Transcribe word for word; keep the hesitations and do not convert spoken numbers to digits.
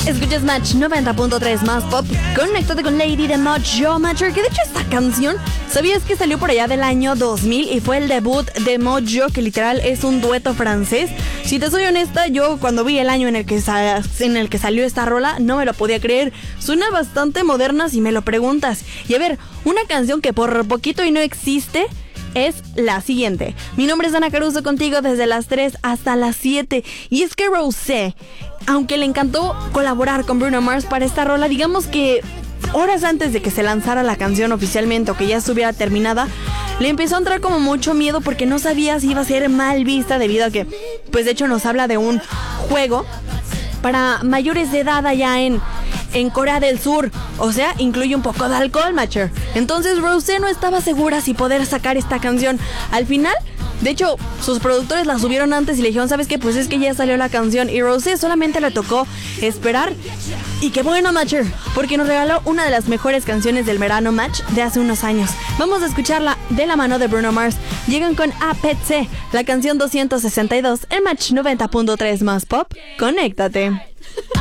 Escuchas Match noventa punto tres más pop. Conéctate con Lady de Mojo Matcher. Que de hecho esta canción, ¿sabías que salió por allá del año dos mil? Y fue el debut de Mojo, que literal es un dueto francés. Si te soy honesta, yo cuando vi el año en el que, sa- en el que salió esta rola, no me lo podía creer. Suena bastante moderna si me lo preguntas. Y a ver, una canción que por poquito y no existe es la siguiente. Mi nombre es Ana Caruso, contigo desde las tres hasta las siete. Y es que Rosé, aunque le encantó colaborar con Bruno Mars para esta rola, digamos que horas antes de que se lanzara la canción oficialmente o que ya estuviera terminada, le empezó a entrar como mucho miedo porque no sabía si iba a ser mal vista, debido a que, pues de hecho nos habla de un juego para mayores de edad allá en, en Corea del Sur. O sea, incluye un poco de alcohol, Matcher. Entonces Rosé no estaba segura si poder sacar esta canción. Al final, de hecho, sus productores la subieron antes y le dijeron, ¿sabes qué? Pues es que ya salió la canción. Y Rosé solamente le tocó esperar. Y qué bueno, Matcher, porque nos regaló una de las mejores canciones del verano Match de hace unos años. Vamos a escucharla de la mano de Bruno Mars. Llegan con A P C, la canción doscientos sesenta y dos, en Match noventa punto tres más pop. Conéctate.